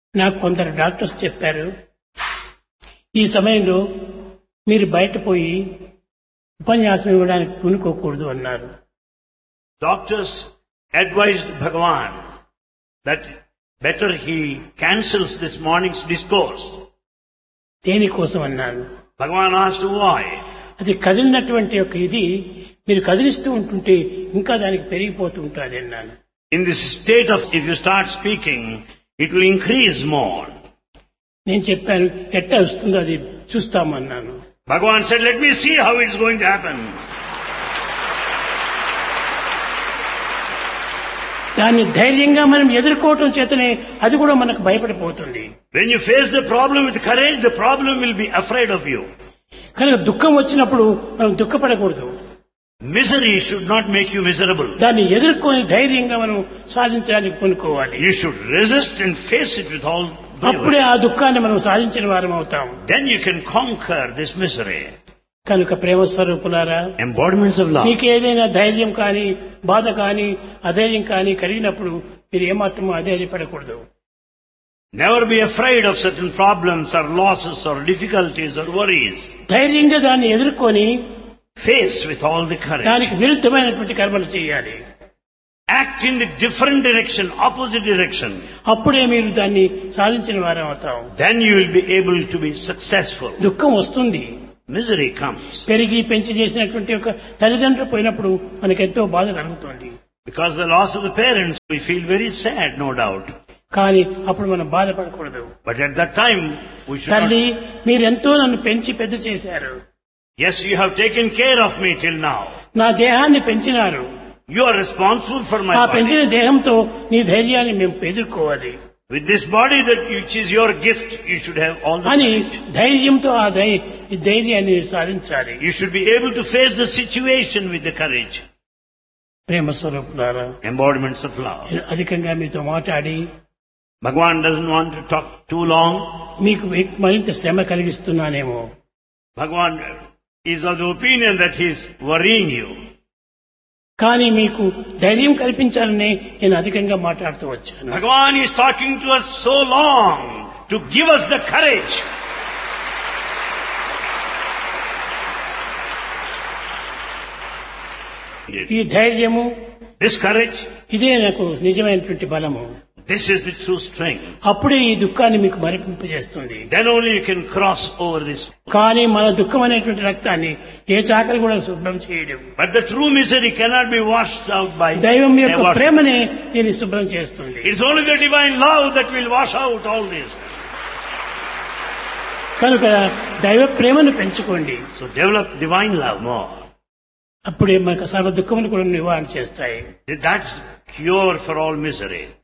నాకు కొందరు డాక్టర్స్ చెప్పారు, ఈ సమయంలో మీరు బయట పోయి ఉపన్యాసం ఇవ్వడానికి పూనుకోకూడదు అన్నారు. Doctors advised Bhagavan that better he cancels this morning's discourse. దేనికోసం అన్నారు. Bhagavan asked why. అది కదిలినటువంటి ఒక ఇది మీరు కదిలిస్తూ ఉంటుంటే ఇంకా దానికి పెరిగిపోతూ ఉంటుంది అన్నాను. In this state of, if you start speaking, it will increase more. నేను చెప్పాను, ఎట్లా వస్తుందో అది చూస్తామన్నాను. Bhagavan said, let me see how it's going to happen. దాన్ని ధైర్యంగా మనం ఎదుర్కోవటం చేతనే అది కూడా మనకు భయపడిపోతుంది. When you face the problem with courage, the problem will be afraid of you. కనుక దుఃఖం వచ్చినప్పుడు మనం దుఃఖపడకూడదు. Misery should not make you miserable. దాన్ని ఎదుర్కొని ధైర్యంగా మనం సాధించడానికి పూనుకోవాలి. You should resist and face it with all అప్పుడే bravery. ఆ దుఃఖాన్ని మనం సాధించిన వారం అవుతాం. Then you can conquer this misery. కనుక ప్రేమ స్వరూపులారా, Embodiments of love. మీకు ఏదైనా ధైర్యం కానీ బాధ కానీ అధైర్యం కానీ కలిగినప్పుడు మీరు ఏమాత్రమూ అధైర్యపడకూడదు. Never be afraid of certain problems or losses or difficulties or worries. ధైర్యంగా దాన్ని ఎదుర్కొని Face with all the courage. దానికి విరుద్ధమైనటువంటి కర్మలు చేయాలి. Act in the different direction, opposite direction. అప్పుడే మీరు దాన్ని సాధించిన వారం అవుతాం. Then you will be able to be successful. దుఃఖం వస్తుంది. Misery comes. పెరిగి పెంచి చేసినటువంటి ఒక తల్లిదండ్రులు పోయినప్పుడు మనకెంతో బాధ కలుగుతుంది. Because the loss of the parents, we feel very sad, no doubt. కానీ అప్పుడు మనం బాధపడకూడదు. But at that time, we should తల్లి, not... మీరెంతో నన్ను పెంచి పెద్ద చేశారు. Yes, you have taken care of me till now. నా దేహాన్ని పెంచినారు. You are responsible for my ఆ body. పెంచిన దేహంతో నీ ధైర్యాన్ని మేము ఎదుర్కోవాలి With this body which is your gift, you should have all the అని courage. ధైర్యంతో ఆ ధైర్యాన్ని సాధించాలి. You should be able to face the situation with the courage. ప్రేమ స్వరూపులారా, Embodiments of love. అధికంగా మీతో మాట్లాడి Bhagavan doesn't want to talk too long. మీకు మరింత శ్రమ కలిగిస్తున్నానేమో. Bhagavan is of the opinion that he is worrying you. కానీ మీకు ధైర్యం కల్పించాలని నేను అధికంగా మాట్లాడుతూ వచ్చాను. Bhagavan is talking to us so long to give us the courage. ఈ ధైర్యము, This courage, ఇదే నాకు నిజమైనటువంటి బలము. this is the true strength. అప్పుడే ఈ దుఃఖాన్ని మీకు మరిపింపజేస్తుంది. Then only you can cross over this. కానీ మన దుఃఖం అనేటువంటి రక్తాన్ని ఏ చాకలి కూడా శుభ్రం చేయడం. But the true misery cannot be washed out by దైవం యొక్క a washing. ప్రేమనే దీన్ని శుభ్రం చేస్తుంది. It's only the divine love that will wash out all this. కనుక దైవ ప్రేమను పెంచుకోండి. So develop divine love more. అప్పుడే మనకు సర్వ దుఃఖములు కూడా నివారణ చేస్తాయి. That's cure for all misery.